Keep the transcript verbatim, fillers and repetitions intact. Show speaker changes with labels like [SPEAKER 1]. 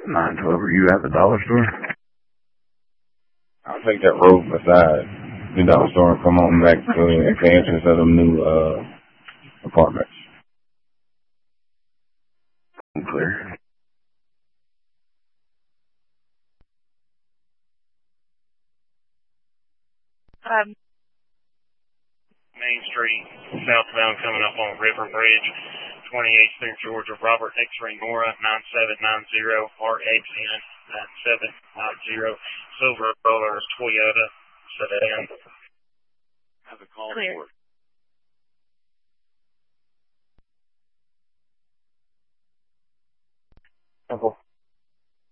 [SPEAKER 1] nine twelve, are you at the dollar store?
[SPEAKER 2] I'll take that road beside the dollar store and come on back to the entrance of them new uh, apartments.
[SPEAKER 1] I'm clear.
[SPEAKER 3] Um,
[SPEAKER 4] Main Street, southbound coming up on River Bridge, twenty-eighth through Georgia, Robert X-Ray Nora, nine seven nine zero, R X N nine seven nine zero, Silver Roller Toyota sedan. Have a call
[SPEAKER 3] Clear.
[SPEAKER 4] for it.
[SPEAKER 5] Uncle.